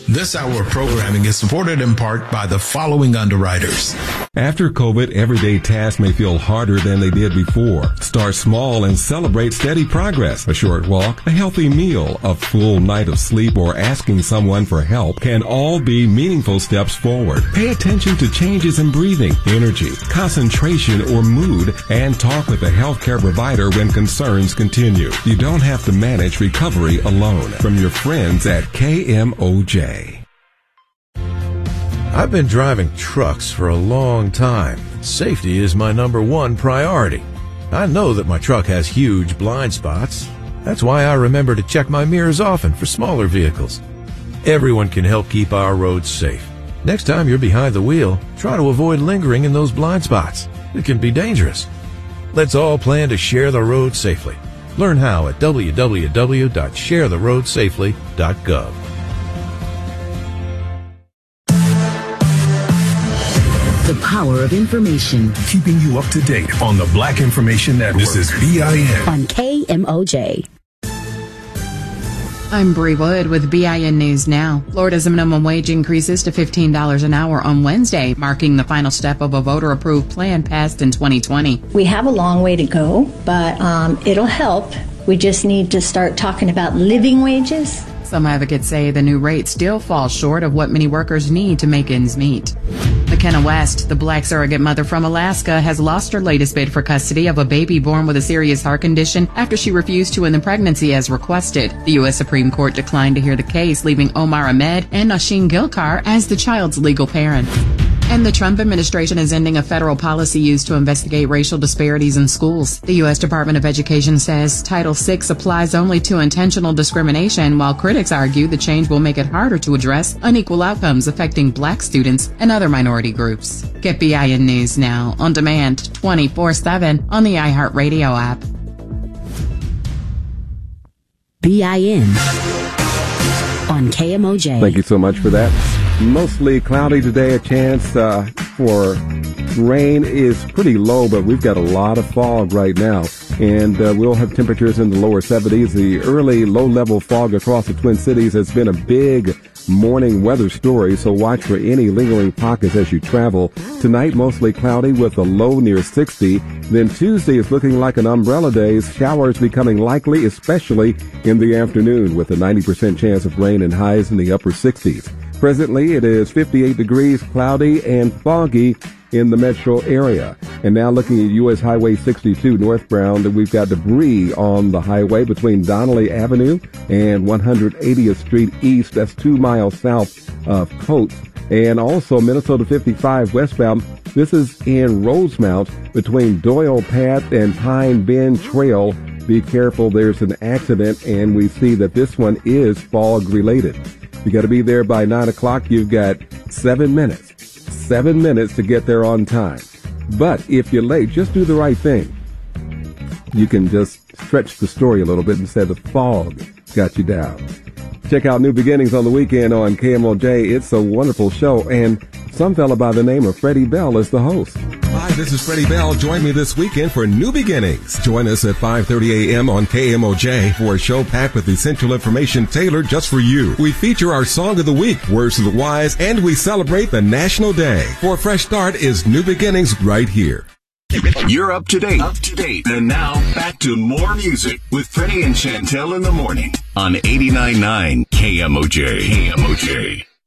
This hour of programming is supported in part by the following underwriters. After COVID, everyday tasks may feel harder than they did before. Start small and celebrate steady progress. A short walk, a healthy meal, a full night of sleep, or asking someone for help can all be meaningful steps forward. Pay attention to changes in breathing, energy, concentration, or mood, and talk with a healthcare provider when concerns continue. You don't have to manage recovery alone. From your friends at KMOJ. I've been driving trucks for a long time. Safety is my number one priority. I know that my truck has huge blind spots. That's why I remember to check my mirrors often for smaller vehicles. Everyone can help keep our roads safe. Next time you're behind the wheel, try to avoid lingering in those blind spots. It can be dangerous. Let's all plan to share the road safely. Learn how at www.sharetheroadsafely.gov. The power of information. Keeping you up to date on the Black Information Network. This is BIN. On KMOJ. I'm Bree Wood with BIN News Now. Florida's minimum wage increases to $15 an hour on Wednesday, marking the final step of a voter-approved plan passed in 2020. We have a long way to go, but it'll help. We just need to start talking about living wages. Some advocates say the new rate still falls short of what many workers need to make ends meet. McKenna West, the black surrogate mother from Alaska, has lost her latest bid for custody of a baby born with a serious heart condition after she refused to end the pregnancy as requested. The U.S. Supreme Court declined to hear the case, leaving Omar Ahmed and Nasheen Gilkar as the child's legal parents. And the Trump administration is ending a federal policy used to investigate racial disparities in schools. The U.S. Department of Education says Title VI applies only to intentional discrimination, while critics argue the change will make it harder to address unequal outcomes affecting black students and other minority groups. Get BIN News Now on demand 24/7 on the iHeartRadio app. BIN on KMOJ. Thank you so much for that. Mostly cloudy today. A chance for rain is pretty low, but we've got a lot of fog right now. And we'll have temperatures in the lower 70s. The early low-level fog across the Twin Cities has been a big morning weather story, so watch for any lingering pockets as you travel. Tonight, mostly cloudy with a low near 60. Then Tuesday is looking like an umbrella day. Showers becoming likely, especially in the afternoon, with a 90% chance of rain and highs in the upper 60s. Presently, it is 58 degrees, cloudy and foggy in the metro area. And now looking at U.S. Highway 62 northbound, we've got debris on the highway between Donnelly Avenue and 180th Street East. That's 2 miles south of Coates. And also Minnesota 55 westbound. This is in Rosemount between Doyle Path and Pine Bend Trail. Be careful, there's an accident, and we see that this one is fog related. You got to be there by 9 o'clock. You've got 7 minutes. 7 minutes to get there on time. But if you're late, just do the right thing. You can just stretch the story a little bit and say the fog got you down. Check out New Beginnings on the weekend on KMOJ. It's a wonderful show, and some fella by the name of Freddie Bell is the host. Hi, this is Freddie Bell. Join me this weekend for New Beginnings. Join us at 5:30 a.m. on KMOJ for a show packed with essential information tailored just for you. We feature our Song of the Week, Words of the Wise, and we celebrate the National Day. For a fresh start is New Beginnings right here. You're up to date. And now back to more music with Freddie and Chantel in the morning on 89.9 KMOJ.